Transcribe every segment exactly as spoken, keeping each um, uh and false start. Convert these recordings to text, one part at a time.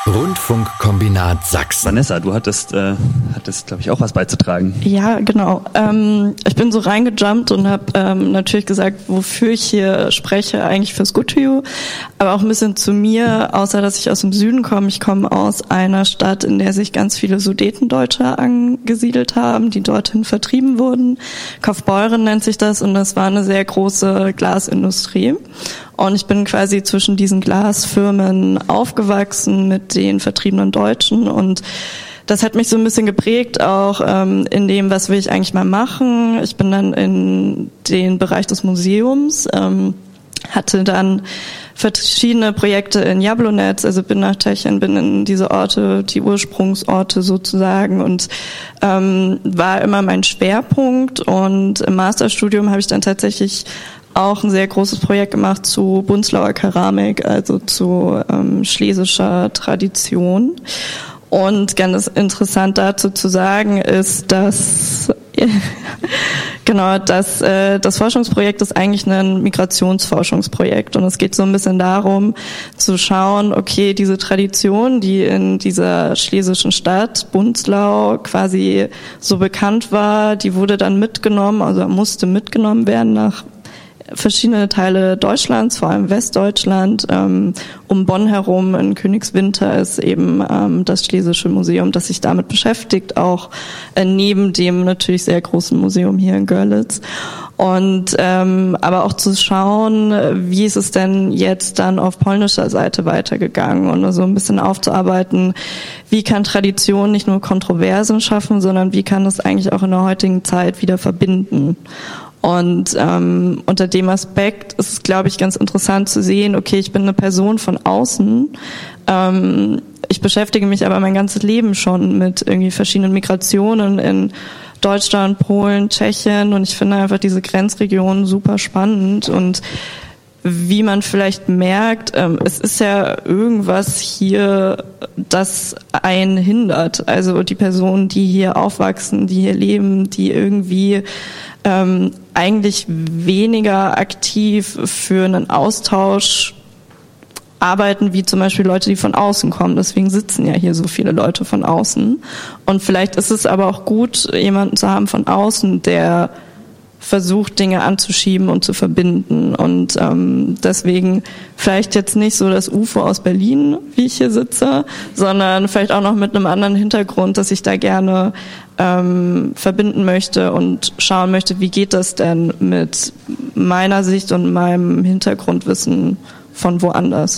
Rundfunkkombinat Sachsen. Vanessa, du hattest, äh, hattest glaube ich, auch was beizutragen. Ja, genau. Ähm, ich bin so reingejumpt und habe ähm, natürlich gesagt, wofür ich hier spreche, eigentlich fürs Good To You, aber auch ein bisschen zu mir, außer dass ich aus dem Süden komme. Ich komme aus einer Stadt, in der sich ganz viele Sudetendeutsche angesiedelt haben, die dorthin vertrieben wurden. Kaufbeuren nennt sich das, und das war eine sehr große Glasindustrie. Und ich bin quasi zwischen diesen Glasfirmen aufgewachsen mit den vertriebenen Deutschen, und das hat mich so ein bisschen geprägt, auch ähm, in dem, was will ich eigentlich mal machen. Ich bin dann in den Bereich des Museums, ähm, hatte dann verschiedene Projekte in Jablonec, also bin nach Tschechien, bin in diese Orte, die Ursprungsorte sozusagen, und ähm, war immer mein Schwerpunkt. Und im Masterstudium habe ich dann tatsächlich auch ein sehr großes Projekt gemacht zu Bunzlauer Keramik, also zu ähm, schlesischer Tradition. Und ganz interessant dazu zu sagen ist, dass genau, dass äh, das Forschungsprojekt ist eigentlich ein Migrationsforschungsprojekt, und es geht so ein bisschen darum zu schauen, okay, diese Tradition, die in dieser schlesischen Stadt Bunzlau quasi so bekannt war, die wurde dann mitgenommen, also musste mitgenommen werden nach verschiedene Teile Deutschlands, vor allem Westdeutschland. Ähm, um Bonn herum in Königswinter ist eben ähm, das Schlesische Museum, das sich damit beschäftigt, auch äh, neben dem natürlich sehr großen Museum hier in Görlitz. Und ähm, aber auch zu schauen, wie ist es denn jetzt dann auf polnischer Seite weitergegangen, und so ein bisschen aufzuarbeiten, wie kann Tradition nicht nur Kontroversen schaffen, sondern wie kann es eigentlich auch in der heutigen Zeit wieder verbinden. Und ähm, unter dem Aspekt ist es, glaube ich, ganz interessant zu sehen, okay, ich bin eine Person von außen, ähm, ich beschäftige mich aber mein ganzes Leben schon mit irgendwie verschiedenen Migrationen in Deutschland, Polen, Tschechien, und ich finde einfach diese Grenzregionen super spannend. Und wie man vielleicht merkt, ähm, es ist ja irgendwas hier, das einen hindert. Also die Personen, die hier aufwachsen, die hier leben, die irgendwie ähm, eigentlich weniger aktiv für einen Austausch arbeiten, wie zum Beispiel Leute, die von außen kommen. Deswegen sitzen ja hier so viele Leute von außen. Und vielleicht ist es aber auch gut, jemanden zu haben von außen, der versucht, Dinge anzuschieben und zu verbinden. Und ähm, deswegen vielleicht jetzt nicht so das U F O aus Berlin, wie ich hier sitze, sondern vielleicht auch noch mit einem anderen Hintergrund, dass ich da gerne ähm, verbinden möchte und schauen möchte, wie geht das denn mit meiner Sicht und meinem Hintergrundwissen von woanders.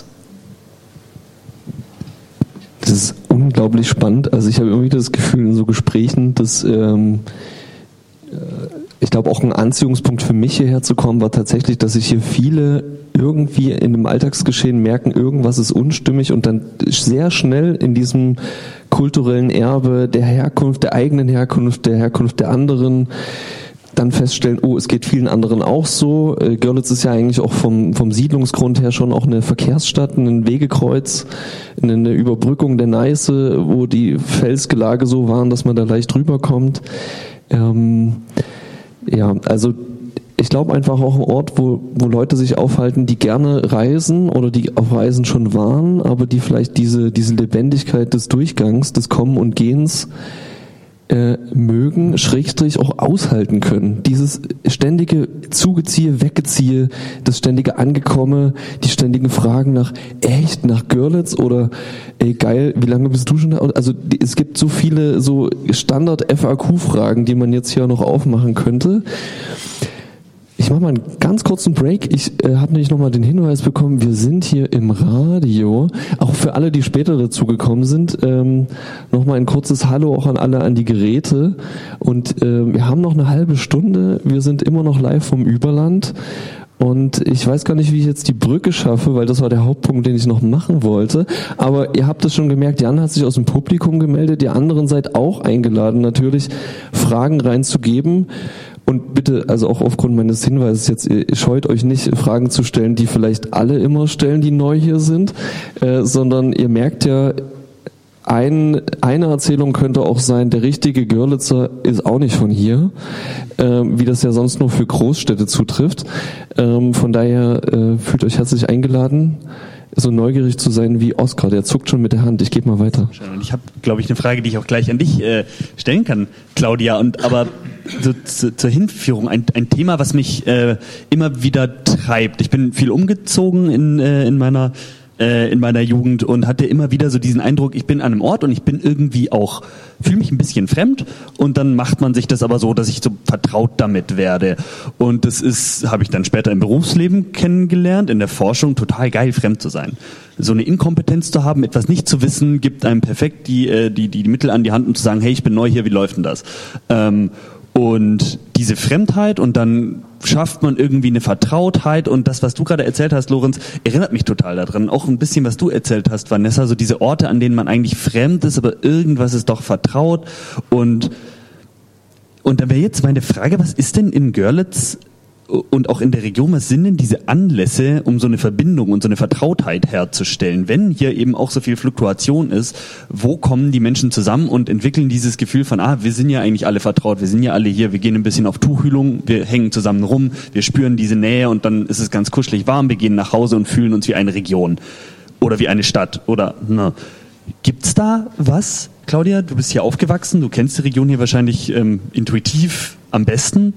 Das ist unglaublich spannend. Also ich habe irgendwie das Gefühl in so Gesprächen, dass ähm, ich glaube, auch ein Anziehungspunkt für mich hierher zu kommen war tatsächlich, dass sich hier viele irgendwie in dem Alltagsgeschehen merken, irgendwas ist unstimmig, und dann sehr schnell in diesem kulturellen Erbe der Herkunft, der eigenen Herkunft, der Herkunft der anderen, dann feststellen, oh, es geht vielen anderen auch so. Görlitz ist ja eigentlich auch vom, vom Siedlungsgrund her schon auch eine Verkehrsstadt, ein Wegekreuz, eine Überbrückung der Neiße, wo die Felsgelage so waren, dass man da leicht rüberkommt. Ähm, ja, also ich glaube einfach auch ein Ort, wo, wo Leute sich aufhalten, die gerne reisen oder die auf Reisen schon waren, aber die vielleicht diese, diese Lebendigkeit des Durchgangs, des Kommen und Gehens äh, mögen, Schrägstrich auch aushalten können. Dieses ständige Zugeziehe, Weggeziehe, das ständige Angekomme, die ständigen Fragen nach echt, nach Görlitz oder ey geil, wie lange bist du schon da? Also die, es gibt so viele so Standard-F A Q-Fragen, die man jetzt hier noch aufmachen könnte. Ich mache mal einen ganz kurzen Break. Ich äh, habe nämlich nochmal den Hinweis bekommen, wir sind hier im Radio. Auch für alle, die später dazugekommen sind, ähm, nochmal ein kurzes Hallo auch an alle an die Geräte. Und äh, wir haben noch eine halbe Stunde. Wir sind immer noch live vom Überland. Und ich weiß gar nicht, wie ich jetzt die Brücke schaffe, weil das war der Hauptpunkt, den ich noch machen wollte. Aber ihr habt es schon gemerkt, Jan hat sich aus dem Publikum gemeldet. Ihr anderen seid auch eingeladen, natürlich Fragen reinzugeben. Und bitte, also auch aufgrund meines Hinweises jetzt, ihr scheut euch nicht, Fragen zu stellen, die vielleicht alle immer stellen, die neu hier sind, äh, sondern ihr merkt ja, ein, eine Erzählung könnte auch sein, der richtige Görlitzer ist auch nicht von hier, äh, wie das ja sonst nur für Großstädte zutrifft. Ähm, von daher äh, fühlt euch herzlich eingeladen. so neugierig zu sein wie Oskar. Der zuckt schon mit der Hand. Ich gebe mal weiter. Und ich habe, glaube ich, eine Frage, die ich auch gleich an dich äh, stellen kann, Claudia. Und aber so zu, zur Hinführung ein, ein Thema, was mich äh, immer wieder treibt. Ich bin viel umgezogen in äh, in meiner äh, in meiner Jugend und hatte immer wieder so diesen Eindruck, ich bin an einem Ort und ich bin irgendwie auch, fühle mich ein bisschen fremd und dann macht man sich das aber so, dass ich so vertraut damit werde. Und das ist, habe ich dann später im Berufsleben kennengelernt, in der Forschung, total geil, fremd zu sein. So eine Inkompetenz zu haben, etwas nicht zu wissen, gibt einem perfekt die, die, die, die Mittel an die Hand, um zu sagen, hey, ich bin neu hier, wie läuft denn das? Ähm, Und diese Fremdheit und dann schafft man irgendwie eine Vertrautheit und das, was du gerade erzählt hast, Lorenz, erinnert mich total daran. Auch ein bisschen, was du erzählt hast, Vanessa, so diese Orte, an denen man eigentlich fremd ist, aber irgendwas ist doch vertraut. Und, und dann wäre jetzt meine Frage, was ist denn in Görlitz und auch in der Region, was sind denn diese Anlässe, um so eine Verbindung und so eine Vertrautheit herzustellen? Wenn hier eben auch so viel Fluktuation ist, wo kommen die Menschen zusammen und entwickeln dieses Gefühl von, ah, wir sind ja eigentlich alle vertraut, wir sind ja alle hier, wir gehen ein bisschen auf Tuchfühlung, wir hängen zusammen rum, wir spüren diese Nähe und dann ist es ganz kuschelig warm, wir gehen nach Hause und fühlen uns wie eine Region oder wie eine Stadt oder, na. Gibt's da was? Claudia, du bist hier aufgewachsen, du kennst die Region hier wahrscheinlich ähm, intuitiv am besten.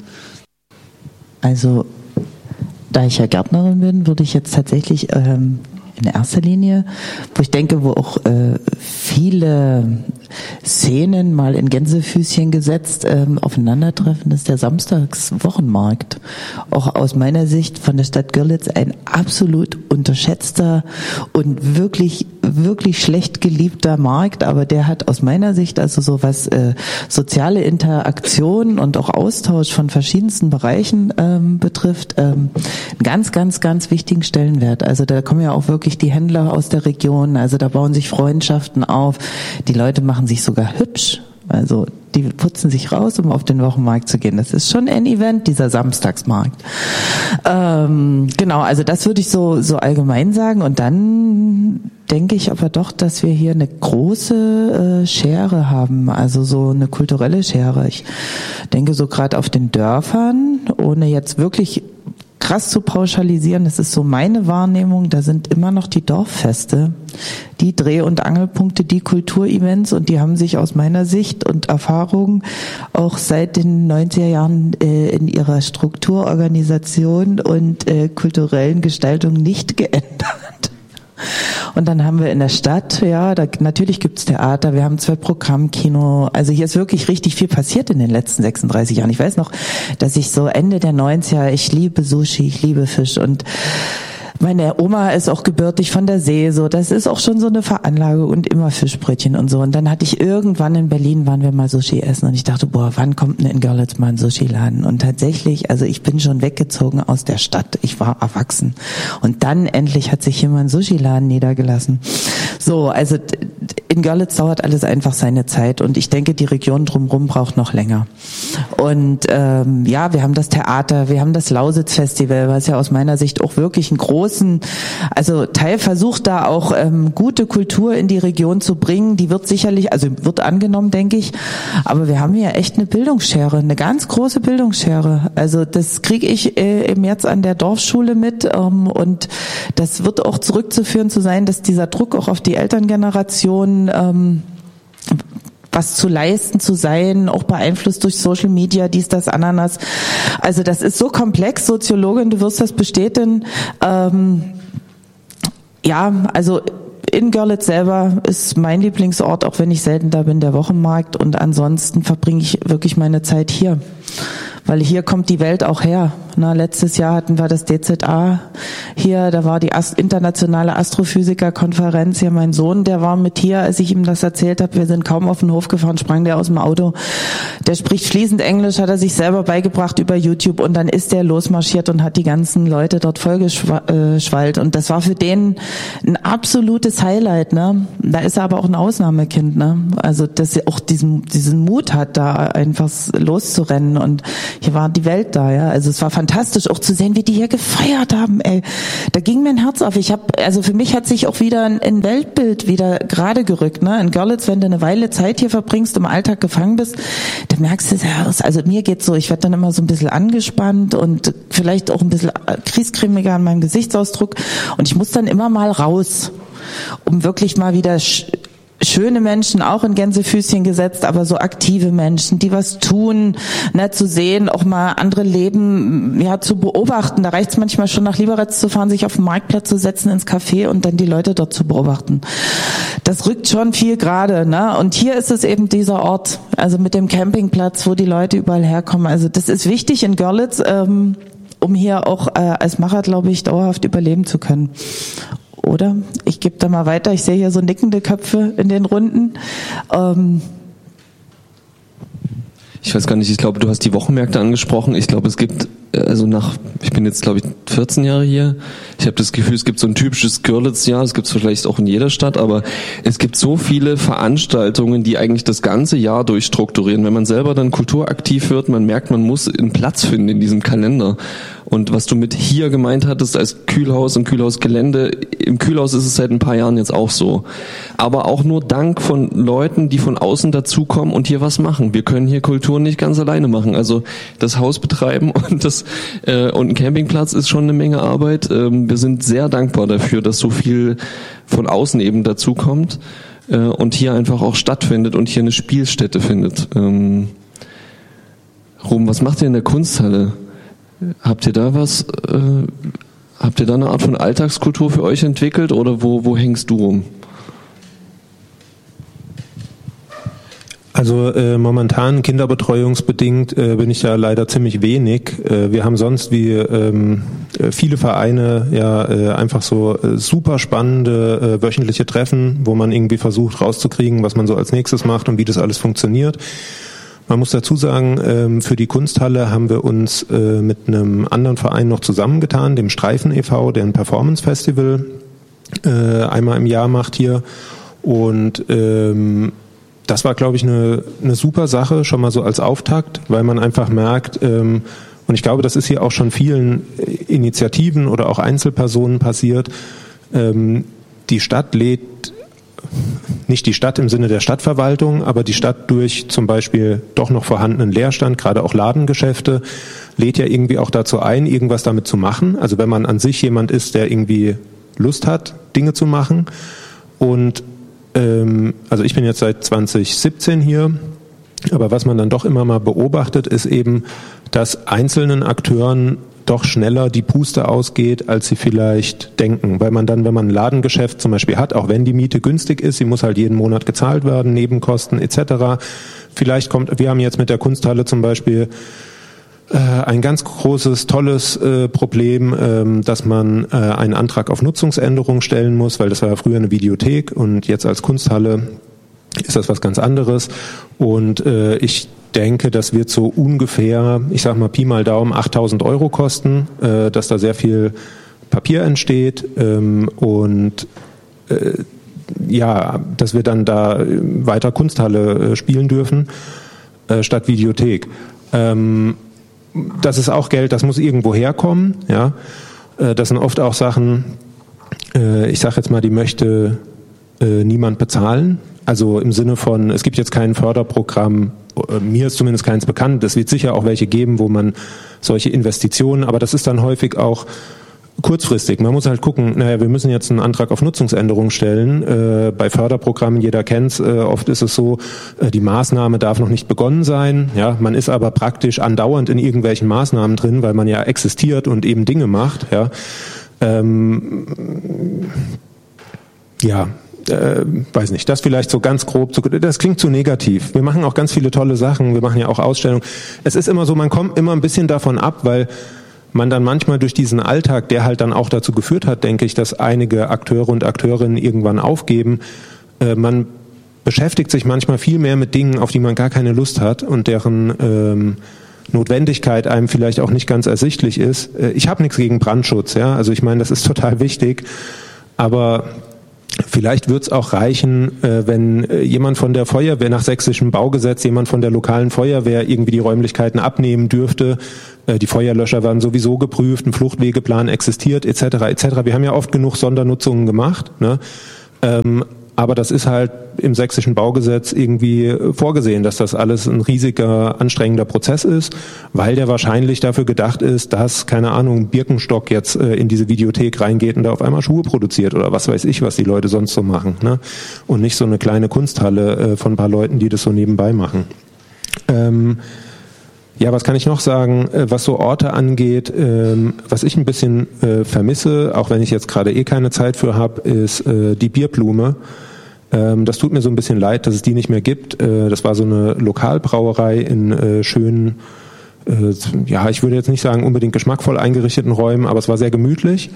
Also, da ich ja Gärtnerin bin, würde ich jetzt tatsächlich ähm, in erster Linie, wo ich denke, wo auch äh, viele Szenen mal in Gänsefüßchen gesetzt ähm, aufeinandertreffen, ist der Samstagswochenmarkt. Auch aus meiner Sicht von der Stadt Görlitz ein absolut unterschätzter und wirklich, wirklich schlecht geliebter Markt, aber der hat aus meiner Sicht also so was äh, soziale Interaktion und auch Austausch von verschiedensten Bereichen ähm, betrifft, ähm, einen ganz, ganz, ganz wichtigen Stellenwert. Also da kommen ja auch wirklich die Händler aus der Region, also da bauen sich Freundschaften auf, die Leute machen sich sogar hübsch, also die putzen sich raus, um auf den Wochenmarkt zu gehen. Das ist schon ein Event, dieser Samstagsmarkt. Ähm, genau, also das würde ich so so allgemein sagen. Und dann denke ich aber doch, dass wir hier eine große äh, Schere haben, also so eine kulturelle Schere. Ich denke so gerade auf den Dörfern, ohne jetzt wirklich krass zu pauschalisieren, das ist so meine Wahrnehmung, da sind immer noch die Dorffeste, die Dreh- und Angelpunkte, die Kulturevents und die haben sich aus meiner Sicht und Erfahrung auch seit den neunziger Jahren äh, in ihrer Strukturorganisation und äh, kulturellen Gestaltung nicht geändert. Und dann haben wir in der Stadt, ja, da, natürlich gibt's Theater, wir haben zwei Programmkino, also hier ist wirklich richtig viel passiert in den letzten sechsunddreißig Jahren. Ich weiß noch, dass ich so Ende der neunziger, ich liebe Sushi, ich liebe Fisch und meine Oma ist auch gebürtig von der See, so, das ist auch schon so eine Veranlagung und immer Fischbrötchen und so. Und dann hatte ich irgendwann in Berlin, waren wir mal Sushi essen und ich dachte, boah, wann kommt denn in Görlitz mal ein Sushi-Laden? Und tatsächlich, also ich bin schon weggezogen aus der Stadt, ich war erwachsen. Und dann endlich hat sich hier mal ein Sushi-Laden niedergelassen. So, also in Görlitz dauert alles einfach seine Zeit und ich denke, die Region drumherum braucht noch länger. Und ähm, ja, wir haben das Theater, wir haben das Lausitz-Festival, was ja aus meiner Sicht auch wirklich ein großes also Teil versucht da auch ähm, gute Kultur in die Region zu bringen. Die wird sicherlich, also wird angenommen, denke ich. Aber wir haben hier echt eine Bildungsschere, eine ganz große Bildungsschere. Also das kriege ich äh, im März an der Dorfschule mit ähm, und das wird auch zurückzuführen zu sein, dass dieser Druck auch auf die Elterngeneration ähm, was zu leisten, zu sein, auch beeinflusst durch Social Media, dies, das, Ananas. Also das ist so komplex, Soziologin, du wirst das bestätigen. Ähm, ja, also in Görlitz selber ist mein Lieblingsort, auch wenn ich selten da bin, der Wochenmarkt. Und ansonsten verbringe ich wirklich meine Zeit hier. Weil hier kommt die Welt auch her. Na, letztes Jahr hatten wir das D Z A hier, da war die Ast- internationale Astrophysiker-Konferenz. Hier mein Sohn, der war mit hier, als ich ihm das erzählt habe. Wir sind kaum auf den Hof gefahren, sprang der aus dem Auto. Der spricht fließend Englisch, hat er sich selber beigebracht über YouTube und dann ist der losmarschiert und hat die ganzen Leute dort vollgeschwallt. Und das war für den ein absolutes Highlight. Ne? Da ist er aber auch ein Ausnahmekind. Ne? Also dass er auch diesen, diesen Mut hat, da einfach loszurennen und hier war die Welt da. Ja, also es war fantastisch, auch zu sehen, wie die hier gefeiert haben, ey. Da ging mein Herz auf. Ich habe, also für mich hat sich auch wieder ein, ein Weltbild wieder gerade gerückt, ne? In Görlitz, wenn du eine Weile Zeit hier verbringst, im Alltag gefangen bist, dann merkst du es ja, also mir geht's so, ich werde dann immer so ein bisschen angespannt und vielleicht auch ein bisschen kriescremiger an meinem Gesichtsausdruck und ich muss dann immer mal raus, um wirklich mal wieder sch- schöne Menschen, auch in Gänsefüßchen gesetzt, aber so aktive Menschen, die was tun, ne, zu sehen, auch mal andere Leben, ja, zu beobachten. Da reicht es manchmal schon, nach Liberec zu fahren, sich auf den Marktplatz zu setzen, ins Café und dann die Leute dort zu beobachten. Das rückt schon viel gerade, ne? Und hier ist es eben dieser Ort, also mit dem Campingplatz, wo die Leute überall herkommen. Also das ist wichtig in Görlitz, ähm, um hier auch äh, als Macher, glaube ich, dauerhaft überleben zu können. Oder? Ich gebe da mal weiter. Ich sehe hier so nickende Köpfe in den Runden. Ähm ich weiß gar nicht, ich glaube, du hast die Wochenmärkte angesprochen. Ich glaube, es gibt, also nach, ich bin jetzt, glaube ich, vierzehn Jahre hier. Ich habe das Gefühl, es gibt so ein typisches Görlitz-Jahr. Es gibt es vielleicht auch in jeder Stadt, aber es gibt so viele Veranstaltungen, die eigentlich das ganze Jahr durchstrukturieren. Wenn man selber dann kulturaktiv wird, man merkt, man muss einen Platz finden in diesem Kalender. Und was du mit hier gemeint hattest als Kühlhaus und Kühlhausgelände, im Kühlhaus ist es seit ein paar Jahren jetzt auch so. Aber auch nur dank von Leuten, die von außen dazukommen und hier was machen. Wir können hier Kultur nicht ganz alleine machen. Also das Haus betreiben und das äh, und ein Campingplatz ist schon eine Menge Arbeit. Ähm, wir sind sehr dankbar dafür, dass so viel von außen eben dazukommt äh, und hier einfach auch stattfindet und hier eine Spielstätte findet. Ähm, Rum, was macht ihr in der Kunsthalle? Habt ihr da was, äh, habt ihr da eine Art von Alltagskultur für euch entwickelt oder wo, wo hängst du rum? Also äh, momentan kinderbetreuungsbedingt äh, bin ich ja leider ziemlich wenig. Äh, wir haben sonst wie ähm, viele Vereine ja äh, einfach so äh, super spannende äh, wöchentliche Treffen, wo man irgendwie versucht rauszukriegen, was man so als nächstes macht und wie das alles funktioniert. Man muss dazu sagen, für die Kunsthalle haben wir uns mit einem anderen Verein noch zusammengetan, dem Streifen e V, der ein Performance-Festival einmal im Jahr macht hier. Und das war, glaube ich, eine, eine super Sache, schon mal so als Auftakt, weil man einfach merkt, und ich glaube, das ist hier auch schon vielen Initiativen oder auch Einzelpersonen passiert, die Stadt lädt nicht die Stadt im Sinne der Stadtverwaltung, aber die Stadt durch zum Beispiel doch noch vorhandenen Leerstand, gerade auch Ladengeschäfte, lädt ja irgendwie auch dazu ein, irgendwas damit zu machen. Also wenn man an sich jemand ist, der irgendwie Lust hat, Dinge zu machen. Und ähm, also ich bin jetzt seit zwanzig siebzehn hier, aber was man dann doch immer mal beobachtet, ist eben, dass einzelnen Akteuren doch schneller die Puste ausgeht, als sie vielleicht denken. Weil man dann, wenn man ein Ladengeschäft zum Beispiel hat, auch wenn die Miete günstig ist, sie muss halt jeden Monat gezahlt werden, Nebenkosten et cetera. Vielleicht kommt, wir haben jetzt mit der Kunsthalle zum Beispiel äh, ein ganz großes, tolles äh, Problem, ähm, dass man äh, einen Antrag auf Nutzungsänderung stellen muss, weil das war ja früher eine Videothek und jetzt als Kunsthalle ist das was ganz anderes. Und äh, ich denke, das wird so ungefähr, ich sag mal Pi mal Daumen, achttausend Euro kosten, äh, dass da sehr viel Papier entsteht ähm, und äh, ja, dass wir dann da weiter Kunsthalle äh, spielen dürfen äh, statt Videothek. Ähm, das ist auch Geld, das muss irgendwo herkommen. Ja, äh, das sind oft auch Sachen, äh, ich sag jetzt mal, die möchte äh, niemand bezahlen. Also im Sinne von, es gibt jetzt kein Förderprogramm, mir ist zumindest keins bekannt, es wird sicher auch welche geben, wo man solche Investitionen, aber das ist dann häufig auch kurzfristig. Man muss halt gucken, naja, wir müssen jetzt einen Antrag auf Nutzungsänderung stellen. Äh, bei Förderprogrammen, jeder kennt's, äh, oft ist es so, äh, die Maßnahme darf noch nicht begonnen sein. Ja, man ist aber praktisch andauernd in irgendwelchen Maßnahmen drin, weil man ja existiert und eben Dinge macht. Ja, ähm, ja. Äh, weiß nicht, das vielleicht so ganz grob, zu, das klingt zu negativ. Wir machen auch ganz viele tolle Sachen, wir machen ja auch Ausstellungen. Es ist immer so, man kommt immer ein bisschen davon ab, weil man dann manchmal durch diesen Alltag, der halt dann auch dazu geführt hat, denke ich, dass einige Akteure und Akteurinnen irgendwann aufgeben, äh, man beschäftigt sich manchmal viel mehr mit Dingen, auf die man gar keine Lust hat und deren ähm, Notwendigkeit einem vielleicht auch nicht ganz ersichtlich ist. Äh, ich habe nichts gegen Brandschutz, ja, also ich meine, das ist total wichtig, aber Vielleicht wird es auch reichen, äh, wenn äh, jemand von der Feuerwehr nach sächsischem Baugesetz, jemand von der lokalen Feuerwehr irgendwie die Räumlichkeiten abnehmen dürfte. Äh, die Feuerlöscher werden sowieso geprüft, ein Fluchtwegeplan existiert, et cetera et cetera. Wir haben ja oft genug Sondernutzungen gemacht, ne? Ähm, aber das ist halt im sächsischen Baugesetz irgendwie vorgesehen, dass das alles ein riesiger, anstrengender Prozess ist, weil der wahrscheinlich dafür gedacht ist, dass, keine Ahnung, Birkenstock jetzt äh, in diese Videothek reingeht und da auf einmal Schuhe produziert oder was weiß ich, was die Leute sonst so machen, ne? Und nicht so eine kleine Kunsthalle äh, von ein paar Leuten, die das so nebenbei machen. Ähm, Ja, was kann ich noch sagen, was so Orte angeht, ähm, was ich ein bisschen äh, vermisse, auch wenn ich jetzt gerade eh keine Zeit für habe, ist äh, die Bierblume. Ähm, das tut mir so ein bisschen leid, dass es die nicht mehr gibt. Äh, das war so eine Lokalbrauerei in äh, schönen, äh, ja, ich würde jetzt nicht sagen unbedingt geschmackvoll eingerichteten Räumen, aber es war sehr gemütlich.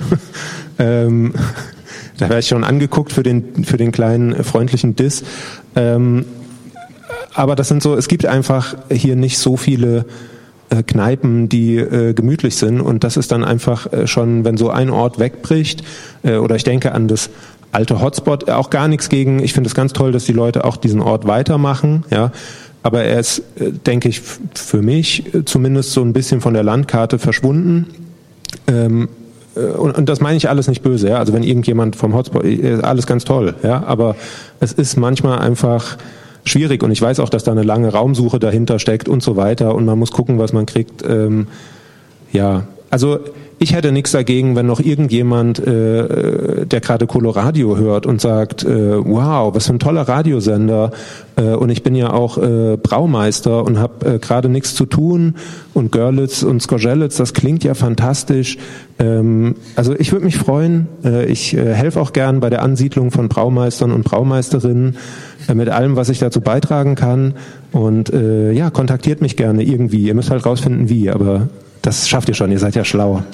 ähm, da werde ich schon angeguckt für den, für den kleinen freundlichen Diss. Ähm, Aber das sind so, es gibt einfach hier nicht so viele äh, Kneipen, die äh, gemütlich sind, und das ist dann einfach äh, schon, wenn so ein Ort wegbricht, äh, oder ich denke an das alte Hotspot, auch gar nichts gegen, ich finde es ganz toll, dass die Leute auch diesen Ort weitermachen, ja, aber er ist, äh, denke ich, f- für mich äh, zumindest so ein bisschen von der Landkarte verschwunden. Ähm, äh, und, und das meine ich alles nicht böse, ja, also wenn irgendjemand vom Hotspot, äh, alles ganz toll, ja, aber es ist manchmal einfach schwierig, und ich weiß auch, dass da eine lange Raumsuche dahinter steckt und so weiter, und man muss gucken, was man kriegt. Ähm, ja, also ich hätte nichts dagegen, wenn noch irgendjemand, äh, der gerade Coloradio hört und sagt, äh, wow, was für ein toller Radiosender, äh, und ich bin ja auch äh, Braumeister und habe äh, gerade nichts zu tun, und Görlitz und Skorzelitz, das klingt ja fantastisch. Ähm, also ich würde mich freuen, äh, ich äh, helfe auch gern bei der Ansiedlung von Braumeistern und Braumeisterinnen, äh, mit allem, was ich dazu beitragen kann, und äh, ja, kontaktiert mich gerne irgendwie. Ihr müsst halt rausfinden, wie, aber das schafft ihr schon, ihr seid ja schlau.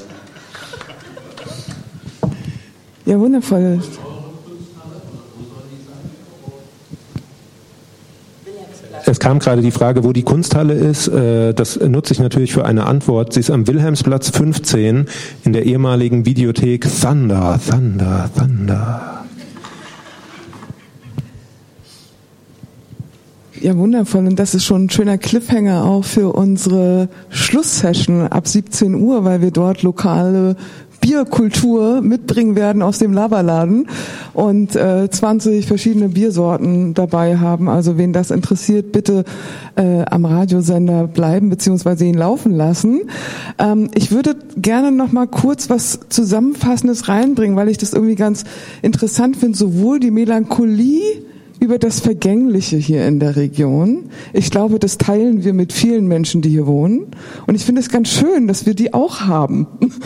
Ja, wundervoll. Es kam gerade die Frage, wo die Kunsthalle ist. Das nutze ich natürlich für eine Antwort. Sie ist am Wilhelmsplatz fünfzehn in der ehemaligen Videothek Thunder, Thunder, Thunder. Ja, wundervoll. Und das ist schon ein schöner Cliffhanger auch für unsere Schlusssession ab siebzehn Uhr, weil wir dort lokale Bierkultur mitbringen werden aus dem Laberladen und äh, zwanzig verschiedene Biersorten dabei haben. Also wen das interessiert, bitte äh, am Radiosender bleiben bzw. ihn laufen lassen. Ähm, ich würde gerne noch mal kurz was Zusammenfassendes reinbringen, weil ich das irgendwie ganz interessant finde, sowohl die Melancholie über das Vergängliche hier in der Region. Ich glaube, das teilen wir mit vielen Menschen, die hier wohnen. Und ich finde es ganz schön, dass wir die auch haben.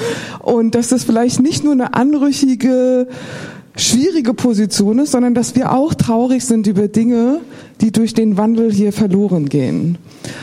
Und dass das vielleicht nicht nur eine anrüchige, schwierige Position ist, sondern dass wir auch traurig sind über Dinge, die durch den Wandel hier verloren gehen.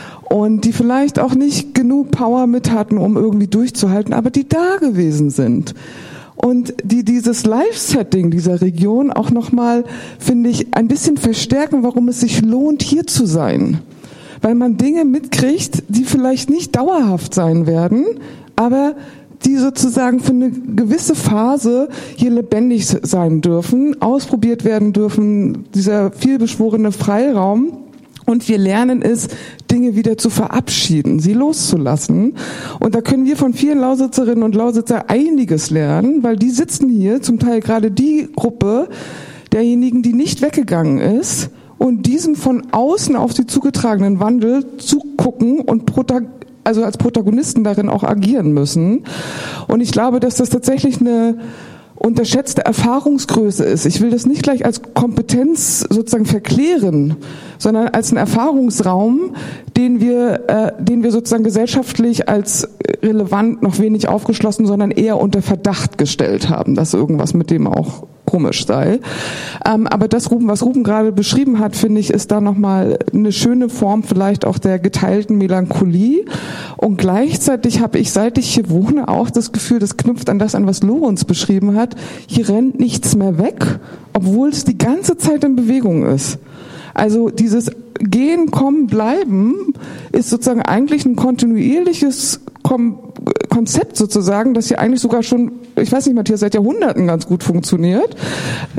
Und die vielleicht auch nicht genug Power mit hatten, um irgendwie durchzuhalten, aber die da gewesen sind. Und die dieses Live-Setting dieser Region auch nochmal, finde ich, ein bisschen verstärken, warum es sich lohnt, hier zu sein. Weil man Dinge mitkriegt, die vielleicht nicht dauerhaft sein werden, aber die sozusagen für eine gewisse Phase hier lebendig sein dürfen, ausprobiert werden dürfen, dieser vielbeschworene Freiraum. Und wir lernen es, Dinge wieder zu verabschieden, sie loszulassen. Und da können wir von vielen Lausitzerinnen und Lausitzer einiges lernen, weil die sitzen hier, zum Teil gerade die Gruppe derjenigen, die nicht weggegangen ist und diesem von außen auf sie zugetragenen Wandel zugucken und protag- also als Protagonisten darin auch agieren müssen. Und ich glaube, dass das tatsächlich eine unterschätzte Erfahrungsgröße ist. Ich will das nicht gleich als Kompetenz sozusagen verklären, sondern als einen Erfahrungsraum, den wir, äh, den wir sozusagen gesellschaftlich als relevant noch wenig aufgeschlossen, sondern eher unter Verdacht gestellt haben, dass irgendwas mit dem auch komisch sei. Ähm, aber das, Ruben, was Ruben gerade beschrieben hat, finde ich, ist da nochmal eine schöne Form vielleicht auch der geteilten Melancholie. Und gleichzeitig habe ich, seit ich hier wohne, auch das Gefühl, das knüpft an das an, was Lorenz beschrieben hat, hier rennt nichts mehr weg, obwohl es die ganze Zeit in Bewegung ist. Also dieses Gehen, Kommen, Bleiben ist sozusagen eigentlich ein kontinuierliches Kom- Konzept sozusagen, das hier eigentlich sogar schon, ich weiß nicht, Matthias, seit Jahrhunderten ganz gut funktioniert.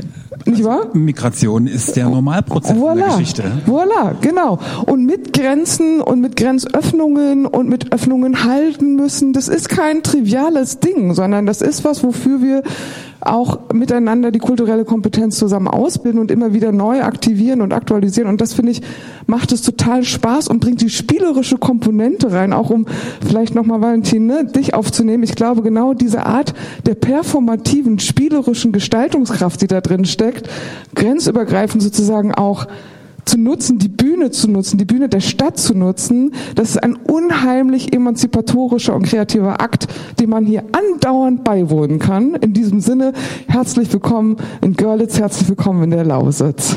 Nicht wahr? Migration ist der Normalprozess voilà, in der Geschichte. Voilà, genau. Und mit Grenzen und mit Grenzöffnungen und mit Öffnungen halten müssen, das ist kein triviales Ding, sondern das ist was, wofür wir auch miteinander die kulturelle Kompetenz zusammen ausbilden und immer wieder neu aktivieren und aktualisieren. Und das, finde ich, macht es total Spaß und bringt die spielerische Komponente rein, auch um vielleicht nochmal, Valentin, ne, dich aufzunehmen. Ich glaube, genau diese Art der performativen, spielerischen Gestaltungskraft, die da drin steckt, grenzübergreifend sozusagen auch zu nutzen, die Bühne zu nutzen, die Bühne der Stadt zu nutzen, das ist ein unheimlich emanzipatorischer und kreativer Akt, dem man hier andauernd beiwohnen kann. In diesem Sinne, herzlich willkommen in Görlitz, herzlich willkommen in der Lausitz.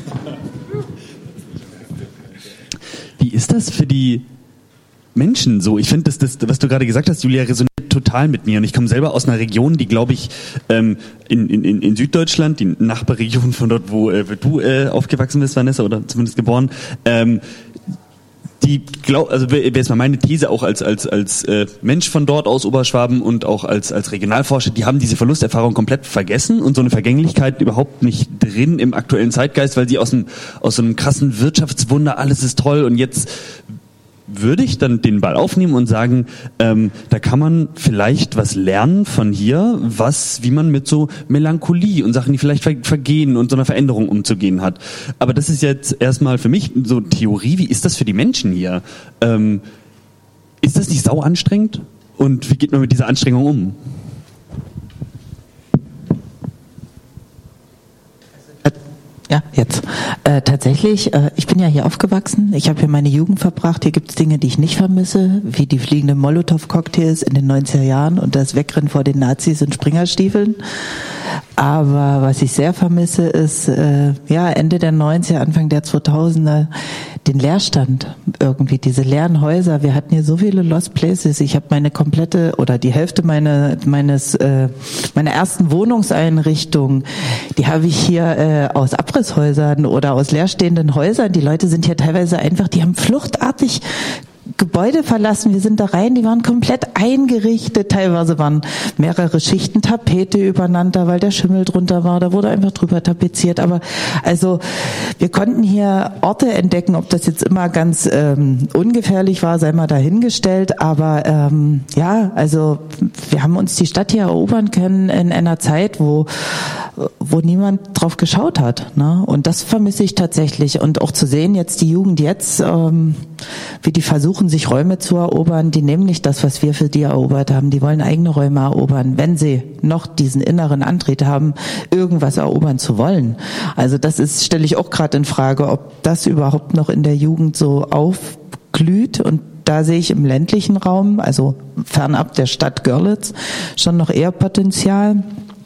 Wie ist das für die Menschen so? Ich finde, das, das, was du gerade gesagt hast, Julia, resoniert total mit mir. Und ich komme selber aus einer Region, die, glaube ich, ähm, in, in, in Süddeutschland, die Nachbarregion von dort, wo äh, du äh, aufgewachsen bist, Vanessa, oder zumindest geboren, ähm, die glaub, also wäre jetzt mal meine These auch als als als äh, Mensch von dort aus Oberschwaben und auch als als Regionalforscher, die haben diese Verlusterfahrung komplett vergessen und so eine Vergänglichkeit überhaupt nicht drin im aktuellen Zeitgeist, weil sie aus einem aus so einem krassen Wirtschaftswunder, alles ist toll und jetzt würde ich dann den Ball aufnehmen und sagen, ähm, da kann man vielleicht was lernen von hier, was, wie man mit so Melancholie und Sachen, die vielleicht ver- vergehen und so einer Veränderung umzugehen hat. Aber das ist jetzt erstmal für mich so Theorie. Wie ist das für die Menschen hier? Ähm, ist das nicht sau anstrengend? Und wie geht man mit dieser Anstrengung um? Ja, jetzt. Äh, tatsächlich, äh, ich bin ja hier aufgewachsen. Ich habe hier meine Jugend verbracht. Hier gibt es Dinge, die ich nicht vermisse, wie die fliegenden Molotow-Cocktails in den neunziger Jahren und das Wegrennen vor den Nazis in Springerstiefeln. Aber was ich sehr vermisse, ist äh, ja Ende der neunziger, Anfang der zweitausender den Leerstand, irgendwie diese leeren Häuser. Wir hatten hier so viele Lost Places. Ich habe meine komplette oder die Hälfte meine, meines äh, meiner ersten Wohnungseinrichtung, die habe ich hier äh, aus Abrisshäusern oder aus leerstehenden Häusern. Die Leute sind hier teilweise einfach, die haben fluchtartig Gebäude verlassen, wir sind da rein, die waren komplett eingerichtet, teilweise waren mehrere Schichten Tapete übereinander, weil der Schimmel drunter war, da wurde einfach drüber tapeziert, aber also wir konnten hier Orte entdecken, ob das jetzt immer ganz ähm, ungefährlich war, sei mal dahingestellt, aber ähm, ja, also wir haben uns die Stadt hier erobern können in einer Zeit, wo wo niemand drauf geschaut hat, ne? Und das vermisse ich tatsächlich und auch zu sehen jetzt die Jugend jetzt, ähm, wie die versuchen, sich Räume zu erobern, die nehmen nicht das, was wir für die erobert haben, die wollen eigene Räume erobern, wenn sie noch diesen inneren Antrieb haben, irgendwas erobern zu wollen. Also das ist, stelle ich auch gerade in Frage, ob das überhaupt noch in der Jugend so aufglüht und da sehe ich im ländlichen Raum, also fernab der Stadt Görlitz, schon noch eher Potenzial.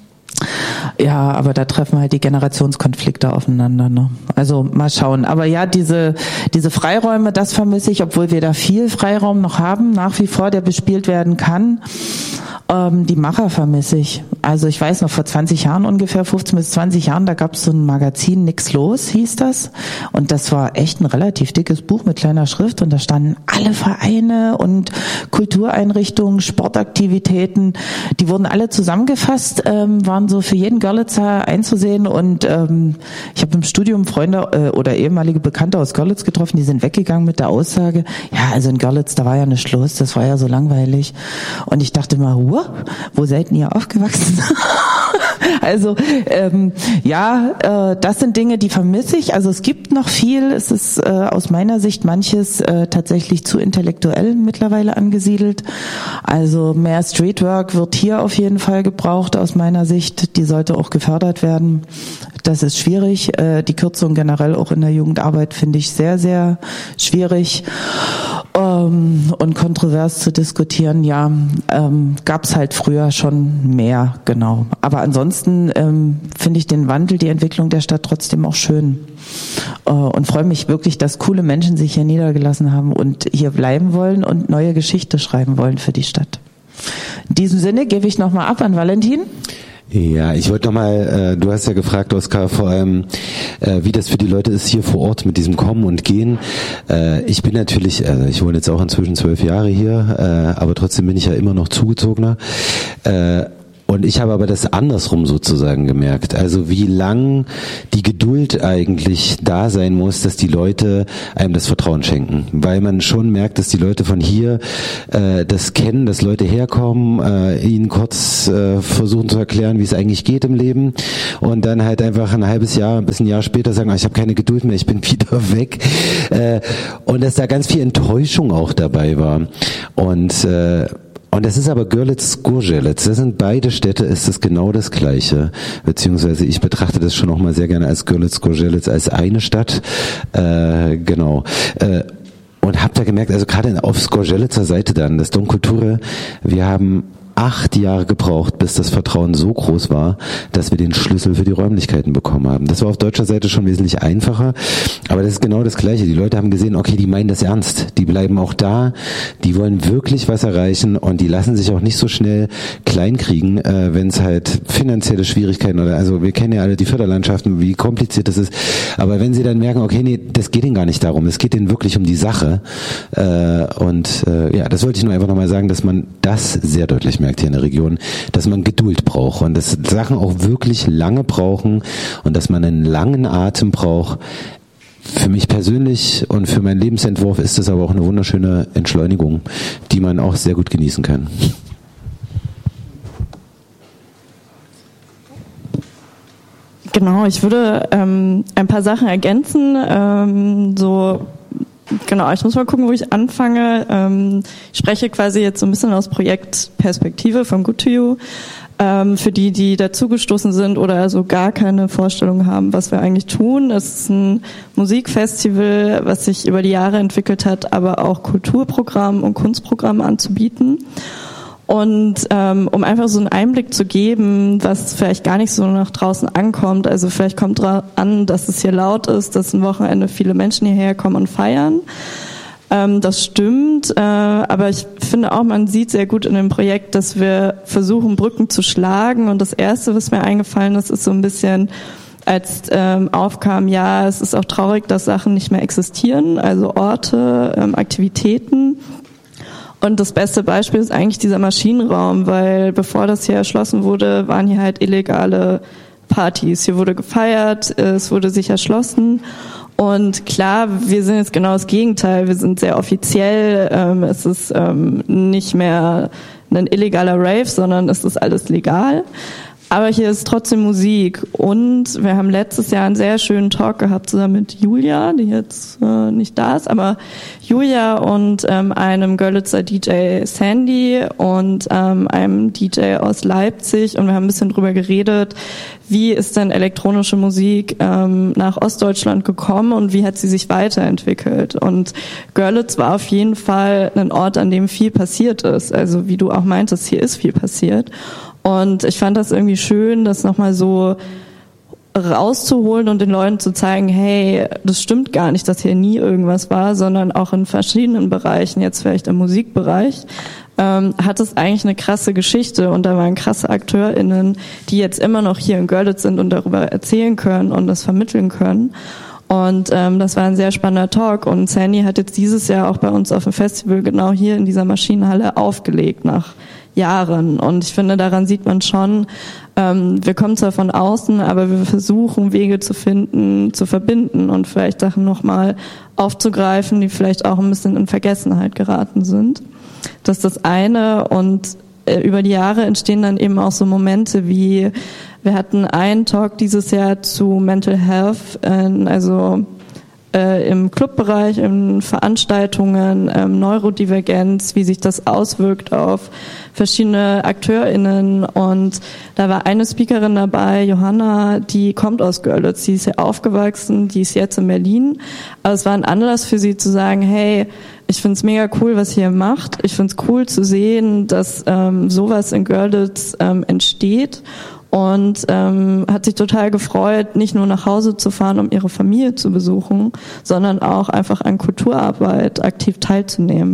Ja, aber da treffen halt die Generationskonflikte aufeinander, ne? Also mal schauen. Aber ja, diese diese Freiräume, das vermisse ich, obwohl wir da viel Freiraum noch haben, nach wie vor, der bespielt werden kann. Ähm, die Macher vermisse ich. Also ich weiß noch, vor zwanzig Jahren ungefähr, fünfzehn bis zwanzig Jahren, da gab es so ein Magazin, Nix los hieß das. Und das war echt ein relativ dickes Buch mit kleiner Schrift. Und da standen alle Vereine und Kultureinrichtungen, Sportaktivitäten, die wurden alle zusammengefasst, ähm, waren so für jeden Görlitzer einzusehen. Und ähm, ich habe im Studium Freunde äh, oder ehemalige Bekannte aus Görlitz getroffen, die sind weggegangen mit der Aussage, ja, also in Görlitz, da war ja nicht Schluss, das war ja so langweilig. Und ich dachte mal, huh, wo seid denn ihr aufgewachsen? Also ähm, ja, äh, das sind Dinge, die vermisse ich. Also es gibt noch viel. Es ist äh, aus meiner Sicht manches äh, tatsächlich zu intellektuell mittlerweile angesiedelt. Also mehr Streetwork wird hier auf jeden Fall gebraucht aus meiner Sicht. Die sollte auch gefördert werden. Das ist schwierig. Äh, die Kürzung generell auch in der Jugendarbeit finde ich sehr, sehr schwierig ähm, und kontrovers zu diskutieren. Ja, ähm, gab es halt früher schon mehr, genau. Aber ansonsten ähm, finde ich den Wandel, die Entwicklung der Stadt trotzdem auch schön äh, und freue mich wirklich, dass coole Menschen sich hier niedergelassen haben und hier bleiben wollen und neue Geschichte schreiben wollen für die Stadt. In diesem Sinne gebe ich nochmal ab an Valentin. Ja, ich wollte nochmal, äh, du hast ja gefragt, Oskar, vor allem, äh, wie das für die Leute ist hier vor Ort mit diesem Kommen und Gehen. Äh, ich bin natürlich, also ich wohne jetzt auch inzwischen zwölf Jahre hier, äh, aber trotzdem bin ich ja immer noch Zugezogener. Äh, und ich habe aber das andersrum sozusagen gemerkt. Also wie lang die Geduld eigentlich da sein muss, dass die Leute einem das Vertrauen schenken. Weil man schon merkt, dass die Leute von hier äh, das kennen, dass Leute herkommen, äh, ihnen kurz äh, versuchen zu erklären, wie es eigentlich geht im Leben und dann halt einfach ein halbes Jahr, bis ein Jahr später sagen, ich habe keine Geduld mehr, ich bin wieder weg. Äh, und dass da ganz viel Enttäuschung auch dabei war. Und äh, Und das ist aber Görlitz, Gorzelec. Das sind beide Städte, ist das genau das Gleiche. Beziehungsweise ich betrachte das schon auch mal sehr gerne als Görlitz, Gorzelec als eine Stadt. Äh, genau. Äh, und hab da gemerkt, also gerade auf Gorzelitzer Seite dann, das Dom Cultura, wir haben acht Jahre gebraucht, bis das Vertrauen so groß war, dass wir den Schlüssel für die Räumlichkeiten bekommen haben. Das war auf deutscher Seite schon wesentlich einfacher, aber das ist genau das Gleiche. Die Leute haben gesehen, okay, die meinen das ernst, die bleiben auch da, die wollen wirklich was erreichen und die lassen sich auch nicht so schnell kleinkriegen, äh, wenn es halt finanzielle Schwierigkeiten oder, also wir kennen ja alle die Förderlandschaften, wie kompliziert das ist, aber wenn sie dann merken, okay, nee, das geht ihnen gar nicht darum, es geht ihnen wirklich um die Sache äh, und äh, ja, das wollte ich nur einfach nochmal sagen, dass man das sehr deutlich merkt hier in der Region, dass man Geduld braucht und dass Sachen auch wirklich lange brauchen und dass man einen langen Atem braucht. Für mich persönlich und für meinen Lebensentwurf ist das aber auch eine wunderschöne Entschleunigung, die man auch sehr gut genießen kann. Genau, ich würde ähm, ein paar Sachen ergänzen, ähm, so Genau, ich muss mal gucken, wo ich anfange. Ähm, ich spreche quasi jetzt so ein bisschen aus Projektperspektive von Good to You. Ähm, für die, die dazugestoßen sind oder also gar keine Vorstellung haben, was wir eigentlich tun. Es ist ein Musikfestival, was sich über die Jahre entwickelt hat, aber auch Kulturprogramm und Kunstprogramm anzubieten. Und ähm, um einfach so einen Einblick zu geben, was vielleicht gar nicht so nach draußen ankommt, also vielleicht kommt dra- an, dass es hier laut ist, dass ein Wochenende viele Menschen hierher kommen und feiern. Ähm, das stimmt, äh, aber ich finde auch, man sieht sehr gut in dem Projekt, dass wir versuchen, Brücken zu schlagen. Und das Erste, was mir eingefallen ist, ist so ein bisschen, als ähm, aufkam, ja, es ist auch traurig, dass Sachen nicht mehr existieren, also Orte, ähm, Aktivitäten. Und das beste Beispiel ist eigentlich dieser Maschinenraum, weil bevor das hier erschlossen wurde, waren hier halt illegale Partys. Hier wurde gefeiert, es wurde sich erschlossen. Und klar, wir sind jetzt genau das Gegenteil. Wir sind sehr offiziell. Ähm, es ist ähm, nicht mehr ein illegaler Rave, sondern es ist alles legal. Aber hier ist trotzdem Musik und wir haben letztes Jahr einen sehr schönen Talk gehabt zusammen mit Julia, die jetzt äh, nicht da ist, aber Julia und ähm, einem Görlitzer D J Sandy und ähm, einem D J aus Leipzig und wir haben ein bisschen drüber geredet, wie ist denn elektronische Musik ähm, nach Ostdeutschland gekommen und wie hat sie sich weiterentwickelt. Und Görlitz war auf jeden Fall ein Ort, an dem viel passiert ist. Also wie du auch meintest, hier ist viel passiert. Und ich fand das irgendwie schön, das nochmal so rauszuholen und den Leuten zu zeigen, hey, das stimmt gar nicht, dass hier nie irgendwas war, sondern auch in verschiedenen Bereichen, jetzt vielleicht im Musikbereich, ähm, hat es eigentlich eine krasse Geschichte und da waren krasse AkteurInnen, die jetzt immer noch hier in Görlitz sind und darüber erzählen können und das vermitteln können. Und ähm, das war ein sehr spannender Talk und Sandy hat jetzt dieses Jahr auch bei uns auf dem Festival genau hier in dieser Maschinenhalle aufgelegt nach Jahren. Und ich finde, daran sieht man schon, ähm, wir kommen zwar von außen, aber wir versuchen Wege zu finden, zu verbinden und vielleicht Sachen nochmal aufzugreifen, die vielleicht auch ein bisschen in Vergessenheit geraten sind. Das ist das eine. Und äh, über die Jahre entstehen dann eben auch so Momente wie, wir hatten einen Talk dieses Jahr zu Mental Health, äh, also äh, im Clubbereich, in Veranstaltungen, ähm, Neurodivergenz, wie sich das auswirkt auf verschiedene AkteurInnen. Und da war eine Speakerin dabei, Johanna, die kommt aus Görlitz, die ist hier aufgewachsen, die ist jetzt in Berlin. Aber es war ein Anlass für sie zu sagen, hey, ich find's mega cool, was ihr macht. Ich find's cool zu sehen, dass ähm, sowas in Görlitz ähm, entsteht. Und ähm, hat sich total gefreut, nicht nur nach Hause zu fahren, um ihre Familie zu besuchen, sondern auch einfach an Kulturarbeit aktiv teilzunehmen.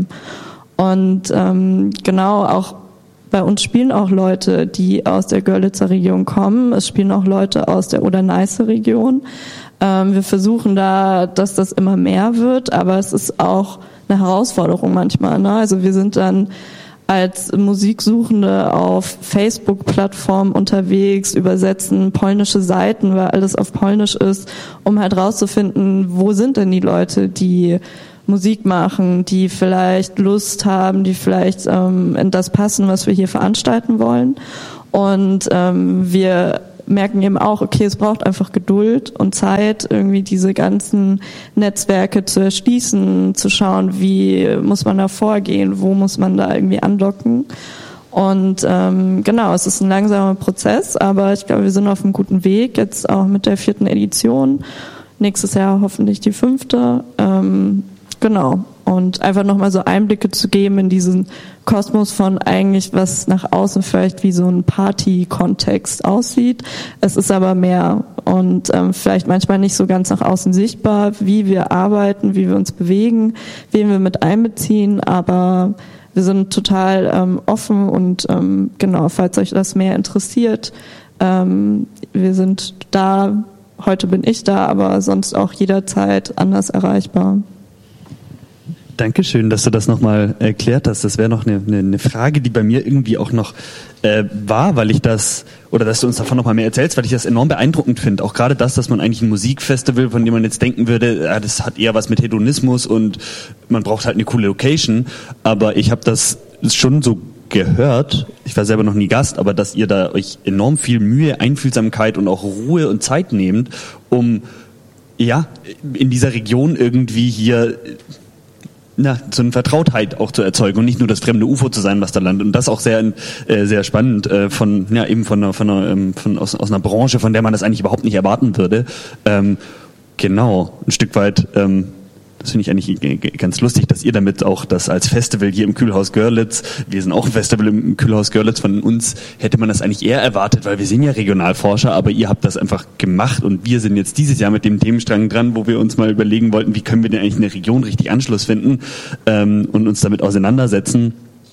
Und ähm, genau, auch bei uns spielen auch Leute, die aus der Görlitzer Region kommen. Es spielen auch Leute aus der Oder-Neiße-Region. Ähm, wir versuchen da, dass das immer mehr wird, aber es ist auch eine Herausforderung manchmal. Ne? Also wir sind dann als Musiksuchende auf Facebook-Plattformen unterwegs, übersetzen polnische Seiten, weil alles auf Polnisch ist, um halt rauszufinden, wo sind denn die Leute, die Musik machen, die vielleicht Lust haben, die vielleicht ähm, in das passen, was wir hier veranstalten wollen. Und ähm, wir merken eben auch, okay, es braucht einfach Geduld und Zeit, irgendwie diese ganzen Netzwerke zu erschließen, zu schauen, wie muss man da vorgehen, wo muss man da irgendwie andocken. Und ähm, genau, es ist ein langsamer Prozess, aber ich glaube, wir sind auf einem guten Weg, jetzt auch mit der vierten Edition. Nächstes Jahr hoffentlich die fünfte. Ähm, genau. Und einfach nochmal so Einblicke zu geben in diesen Kosmos von eigentlich, was nach außen vielleicht wie so ein Party-Kontext aussieht. Es ist aber mehr und ähm, vielleicht manchmal nicht so ganz nach außen sichtbar, wie wir arbeiten, wie wir uns bewegen, wen wir mit einbeziehen, aber wir sind total ähm, offen und ähm, genau, falls euch das mehr interessiert, ähm, wir sind da, heute bin ich da, aber sonst auch jederzeit anders erreichbar. Dankeschön, dass du das nochmal erklärt hast. Das wäre noch eine, eine, eine Frage, die bei mir irgendwie auch noch äh, war, weil ich das, oder dass du uns davon nochmal mehr erzählst, weil ich das enorm beeindruckend finde. Auch gerade das, dass man eigentlich ein Musikfestival, von dem man jetzt denken würde, ja, das hat eher was mit Hedonismus und man braucht halt eine coole Location. Aber ich habe das schon so gehört, ich war selber noch nie Gast, aber dass ihr da euch enorm viel Mühe, Einfühlsamkeit und auch Ruhe und Zeit nehmt, um ja in dieser Region irgendwie hier na, so eine Vertrautheit auch zu erzeugen und nicht nur das fremde U F O zu sein, was da landet. Und das auch sehr, äh, sehr spannend äh, von, ja, eben von einer, von einer, ähm, von aus, aus einer Branche, von der man das eigentlich überhaupt nicht erwarten würde. Ähm, genau, ein Stück weit. Ähm, das finde ich eigentlich ganz lustig, dass ihr damit auch das als Festival hier im Kühlhaus Görlitz, wir sind auch ein Festival im Kühlhaus Görlitz, von uns hätte man das eigentlich eher erwartet, weil wir sind ja Regionalforscher, aber ihr habt das einfach gemacht und wir sind jetzt dieses Jahr mit dem Themenstrang dran, wo wir uns mal überlegen wollten, wie können wir denn eigentlich in der Region richtig Anschluss finden ähm, und uns damit auseinandersetzen.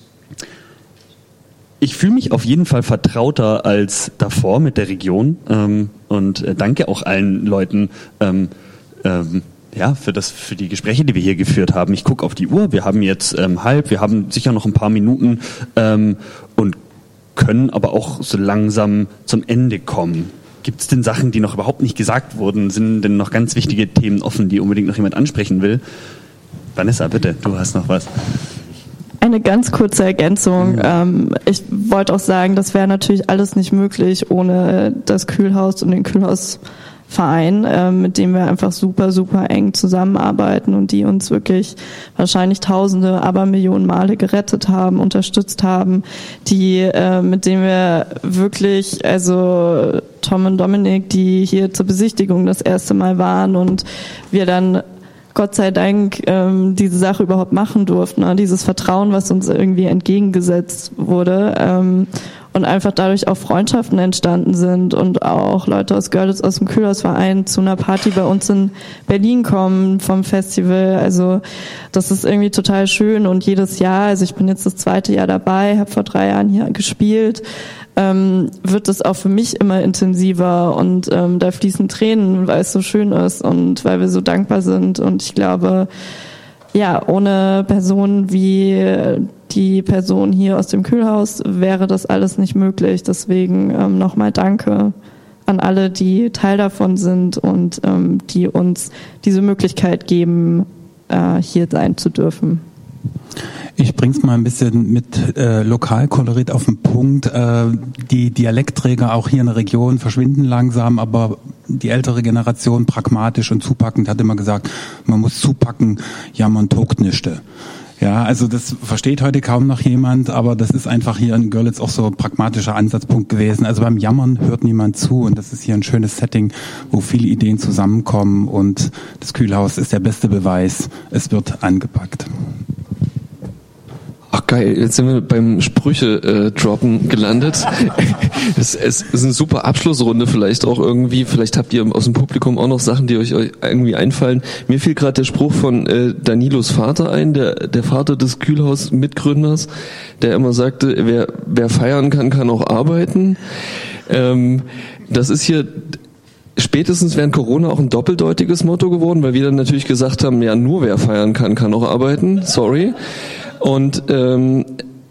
Ich fühle mich auf jeden Fall vertrauter als davor mit der Region ähm, und äh, danke auch allen Leuten, ähm, ähm, ja, für das, für die Gespräche, die wir hier geführt haben. Ich gucke auf die Uhr, wir haben jetzt ähm, halb, wir haben sicher noch ein paar Minuten ähm, und können aber auch so langsam zum Ende kommen. Gibt es denn Sachen, die noch überhaupt nicht gesagt wurden? Sind denn noch ganz wichtige Themen offen, die unbedingt noch jemand ansprechen will? Vanessa, bitte, du hast noch was. Eine ganz kurze Ergänzung. Ähm, ich wollte auch sagen, das wäre natürlich alles nicht möglich ohne das Kühlhaus und den Kühlhaus Verein, äh, mit dem wir einfach super, super eng zusammenarbeiten und die uns wirklich wahrscheinlich Tausende, aber Millionen Male gerettet haben, unterstützt haben, die, äh, mit denen wir wirklich, also Tom und Dominik, die hier zur Besichtigung das erste Mal waren und wir dann Gott sei Dank ähm, diese Sache überhaupt machen durften, ne? Dieses Vertrauen, was uns irgendwie entgegengesetzt wurde, ähm, und einfach dadurch auch Freundschaften entstanden sind und auch Leute aus Görlitz, aus dem Kühlhausverein zu einer Party bei uns in Berlin kommen vom Festival. Also das ist irgendwie total schön und jedes Jahr, also ich bin jetzt das zweite Jahr dabei, habe vor drei Jahren hier gespielt, ähm, wird es auch für mich immer intensiver und ähm, da fließen Tränen, weil es so schön ist und weil wir so dankbar sind und ich glaube, ja, ohne Personen wie die Person hier aus dem Kühlhaus wäre das alles nicht möglich. Deswegen ähm, nochmal Danke an alle, die Teil davon sind und ähm, die uns diese Möglichkeit geben, äh, hier sein zu dürfen. Ich bring's mal ein bisschen mit äh, Lokalkolorit auf den Punkt. Äh, die Dialektträger auch hier in der Region verschwinden langsam, aber die ältere Generation pragmatisch und zupackend hat immer gesagt, man muss zupacken, ja man togt nischte. Ja, also das versteht heute kaum noch jemand, aber das ist einfach hier in Görlitz auch so ein pragmatischer Ansatzpunkt gewesen. Also beim Jammern hört niemand zu und das ist hier ein schönes Setting, wo viele Ideen zusammenkommen und das Kühlhaus ist der beste Beweis, es wird angepackt. Ach geil, jetzt sind wir beim Sprüche-Droppen äh, gelandet. es, es ist eine super Abschlussrunde vielleicht auch irgendwie. Vielleicht habt ihr aus dem Publikum auch noch Sachen, die euch irgendwie einfallen. Mir fiel gerade der Spruch von äh, Danilos Vater ein, der, der Vater des Kühlhaus-Mitgründers, der immer sagte, wer, wer feiern kann, kann auch arbeiten. Ähm, das ist hier spätestens während Corona auch ein doppeldeutiges Motto geworden, weil wir dann natürlich gesagt haben, ja, nur wer feiern kann, kann auch arbeiten. Sorry. Und ähm,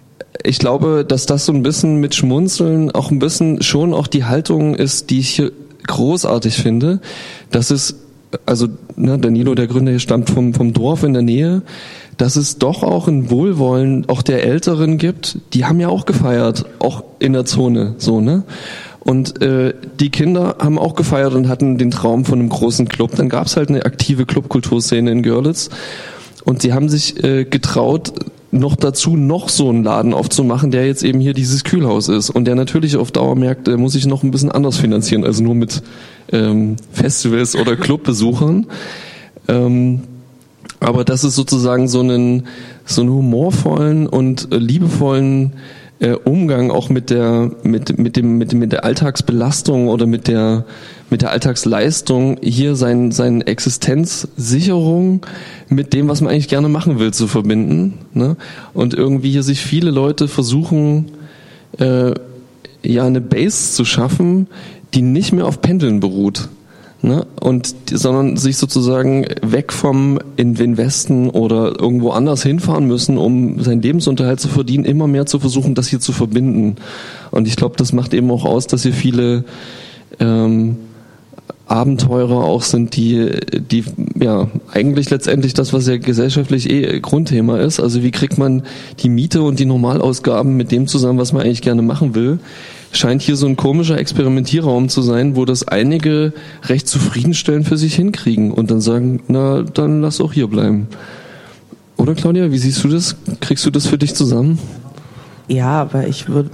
ich glaube, dass das so ein bisschen mit Schmunzeln auch ein bisschen schon auch die Haltung ist, die ich hier großartig finde. Das ist, also ne, Danilo, der Gründer hier, stammt vom, vom Dorf in der Nähe, dass es doch auch ein Wohlwollen auch der Älteren gibt. Die haben ja auch gefeiert, auch in der Zone, so, ne? Und äh, die Kinder haben auch gefeiert und hatten den Traum von einem großen Club. Dann gab es halt eine aktive Clubkulturszene in Görlitz. Und sie haben sich äh, getraut, noch dazu noch so einen Laden aufzumachen, der jetzt eben hier dieses Kühlhaus ist und der natürlich auf Dauer merkt, der muss sich noch ein bisschen anders finanzieren, also nur mit ähm, Festivals oder Clubbesuchern. Ähm, aber das ist sozusagen so einen so einen humorvollen und äh, liebevollen äh, Umgang auch mit der mit mit dem mit dem mit der Alltagsbelastung oder mit der mit der Alltagsleistung hier sein seine Existenzsicherung mit dem, was man eigentlich gerne machen will, zu verbinden, ne? Und irgendwie hier sich viele Leute versuchen, äh, ja eine Base zu schaffen, die nicht mehr auf Pendeln beruht, ne? Und sondern sich sozusagen weg vom in den Westen oder irgendwo anders hinfahren müssen, um seinen Lebensunterhalt zu verdienen, immer mehr zu versuchen, das hier zu verbinden. Und ich glaube, das macht eben auch aus, dass hier viele ähm, Abenteurer auch sind, die, die ja eigentlich letztendlich das, was ja gesellschaftlich eh Grundthema ist. Also wie kriegt man die Miete und die Normalausgaben mit dem zusammen, was man eigentlich gerne machen will? Scheint hier so ein komischer Experimentierraum zu sein, wo das einige recht zufriedenstellend für sich hinkriegen und dann sagen, na, dann lass auch hier bleiben. Oder Claudia, wie siehst du das? Kriegst du das für dich zusammen? Ja, aber ich würde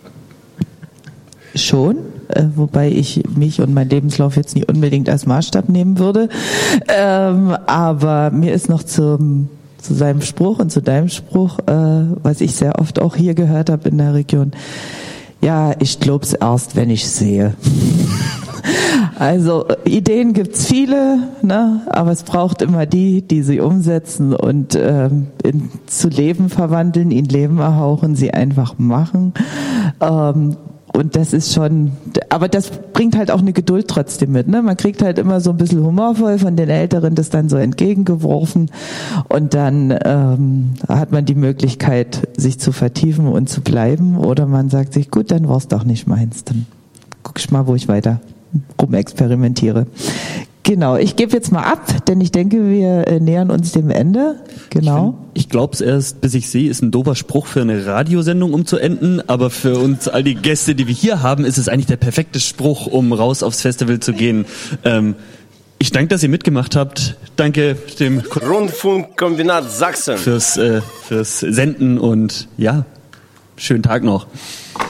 schon, äh, wobei ich mich und meinen Lebenslauf jetzt nicht unbedingt als Maßstab nehmen würde. Ähm, aber mir ist noch zum, zu seinem Spruch und zu deinem Spruch, äh, was ich sehr oft auch hier gehört habe in der Region, ja, ich glaub's erst, wenn ich sehe. Also Ideen gibt's viele, ne? Aber es braucht immer die, die sie umsetzen und ähm, in, zu Leben verwandeln, in Leben erhauchen, sie einfach machen. Ähm, Und das ist schon, aber das bringt halt auch eine Geduld trotzdem mit, ne? Man kriegt halt immer so ein bisschen humorvoll von den Älteren das dann so entgegengeworfen und dann ähm, hat man die Möglichkeit, sich zu vertiefen und zu bleiben oder man sagt sich, gut, dann war's doch nicht meins, dann guck ich mal, wo ich weiter rumexperimentiere. Genau, ich gebe jetzt mal ab, denn ich denke, wir äh, nähern uns dem Ende. Genau. Ich, ich glaube es erst, bis ich sehe, ist ein doofer Spruch für eine Radiosendung, um zu enden. Aber für uns, all die Gäste, die wir hier haben, ist es eigentlich der perfekte Spruch, um raus aufs Festival zu gehen. Ähm, ich danke, dass ihr mitgemacht habt. Danke dem Rundfunkkombinat Sachsen fürs, äh, fürs Senden und ja, schönen Tag noch.